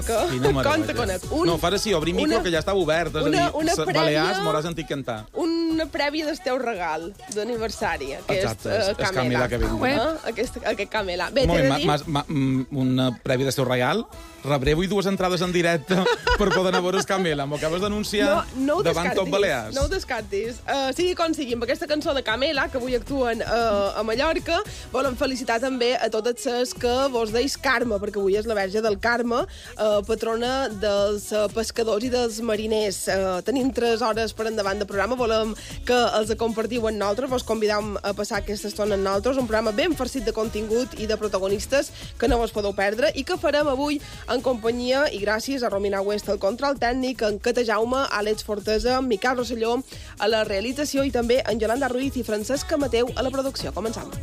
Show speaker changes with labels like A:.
A: Com te conec?
B: No, farà sí, obri micro, que ja està obert. És a dir, Balears m'hauràs sentit cantar.
A: Una prèvia del teu regal d'aniversari.
B: Exacte, és Camela que vinga.
A: Aquest Camela. Bé,
B: t'he de dir... Una prèvia del teu regal. Rebré avui 2 entrades en directe per poder anar a veure Camela. M'ho acabes d'anunciar davant tot Balears.
A: No ho descartis. Sigui com sigui, amb aquesta cançó de Camela, que avui actuen a Mallorca, volem felicitar també a totes les que vos deis Carme, perquè avui és la Verge del Carme, patrona dels pescadors i dels mariners. Tenim 3 hores per endavant de programa, volem que els compartiu amb nosaltres, vos convidam a passar aquesta estona amb nosaltres, un programa ben farcit de contingut i de protagonistes que no vos podeu perdre i que farem avui en companyia i gràcies a Romina West, el control tècnic, en Cata Jaume, Àlex Fortesa, Miquel Rosselló a la realització i també en Yolanda Ruiz i Francesca Mateu a la producció. Començam.